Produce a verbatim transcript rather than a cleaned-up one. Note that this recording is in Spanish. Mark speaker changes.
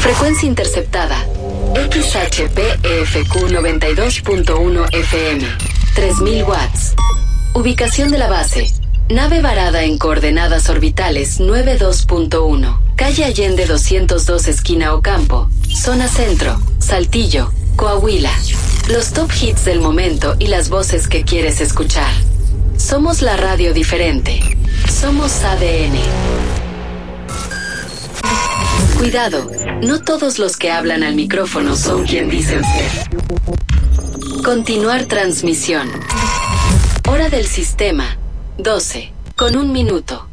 Speaker 1: Frecuencia interceptada. X H P E F Q noventa y dos punto uno F M. tres mil watts. Ubicación de la base. Nave varada en coordenadas orbitales noventa y dos punto uno. Calle Allende doscientos dos esquina Ocampo. Zona Centro. Saltillo. Coahuila. Los top hits del momento y las voces que quieres escuchar. Somos la radio diferente. Somos A D N. Cuidado, no todos los que hablan al micrófono son quien dicen ser. Continuar transmisión. Hora del sistema, doce, con un minuto.